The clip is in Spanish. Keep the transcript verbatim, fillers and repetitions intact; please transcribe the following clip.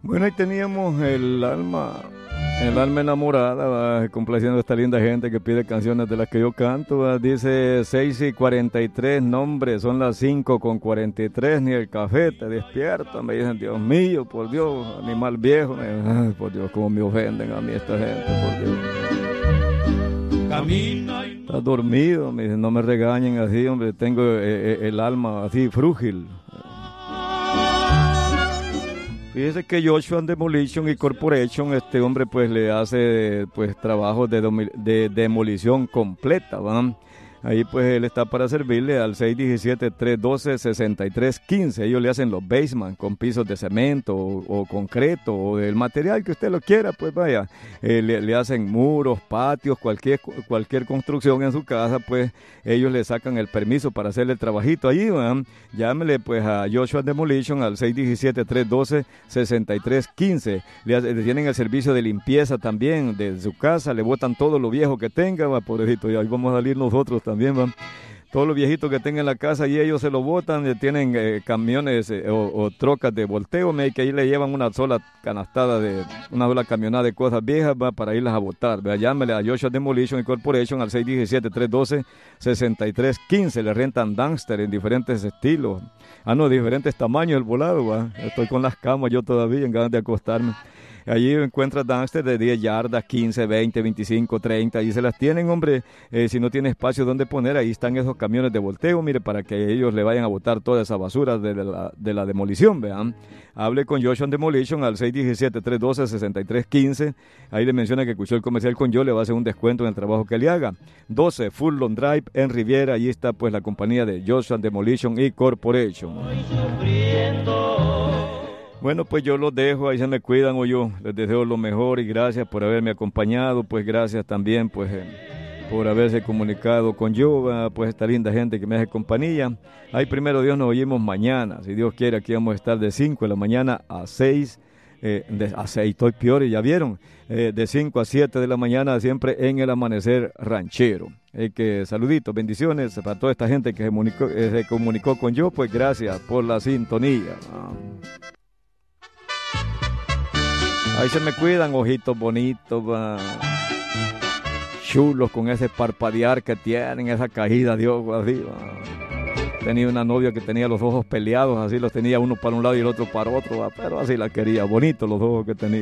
Bueno, ahí teníamos el alma, el alma enamorada, ¿va? Complaciendo a esta linda gente que pide canciones de las que yo canto, ¿va? Dice seis y cuarenta y tres, nombre, son las cinco con cuarenta y tres, ni el café te despierta, me dicen, Dios mío, por Dios, animal viejo, me dicen, ay, por Dios, cómo me ofenden a mí esta gente, por Dios. Camina y... Estás dormido, me dicen, no me regañen así, hombre, tengo eh, eh, el alma así frúgil. Fíjese que Joshua Demolition y Corporation, este hombre pues le hace pues trabajos de, de demolición completa, ¿va? Ahí pues él está para servirle al seis uno siete, tres uno dos, seis tres uno cinco. Ellos le hacen los basement con pisos de cemento o, o concreto o del material que usted lo quiera, pues vaya. Eh, le, le hacen muros, patios, cualquier, cualquier construcción en su casa, pues ellos le sacan el permiso para hacerle el trabajito allí, ¿va? Llámele pues a Joshua Demolition al seis uno siete, tres uno dos, seis tres uno cinco. Le, le tienen el servicio de limpieza también de su casa, le botan todo lo viejo que tenga, va, pobrecito, y ahí vamos a salir nosotros también. También van todos los viejitos que tengan en la casa y ellos se lo botan, tienen eh, camiones eh, o, o trocas de volteo, me, que ahí le llevan una sola canastada de una sola camionada de cosas viejas, va, para irlas a botar. Vea, llámele a Joshua Demolition y Corporation al seis uno siete, tres uno dos, seis tres uno cinco. Le rentan dumpster en diferentes estilos, ah no, diferentes tamaños el volado, va. Estoy con las camas yo todavía en ganas de acostarme. Allí encuentras dumpster de diez yardas, quince, veinte, veinticinco, treinta, y se las tienen, hombre, eh, si no tiene espacio donde poner, ahí están esos camiones de volteo, mire, para que ellos le vayan a botar toda esa basura de la, de la demolición, vean. Hable con Joshua Demolition al seis uno siete, tres uno dos, seis tres uno cinco, ahí le menciona que escuchó el comercial con yo, le va a hacer un descuento en el trabajo que le haga. doce Furlong Drive en Riviera, allí está pues la compañía de Joshua Demolition y Corporation. Bueno, pues yo los dejo, ahí se me cuidan o yo les deseo lo mejor y gracias por haberme acompañado, pues gracias también pues eh, por haberse comunicado con yo, pues esta linda gente que me hace compañía. Ahí primero Dios nos oímos mañana, si Dios quiere aquí vamos a estar de cinco de la mañana a seis, eh, de, a seis estoy peor y ya vieron, eh, de cinco a siete de la mañana siempre en el amanecer ranchero. Eh, que saluditos, bendiciones para toda esta gente que se comunicó, eh, se comunicó con yo, pues gracias por la sintonía. Ah. Ahí se me cuidan, ojitos bonitos, va. Chulos con ese parpadear que tienen, esa caída de ojos así, va. Tenía una novia que tenía los ojos peleados, así los tenía uno para un lado y el otro para otro, va. Pero así la quería, bonitos los ojos que tenía.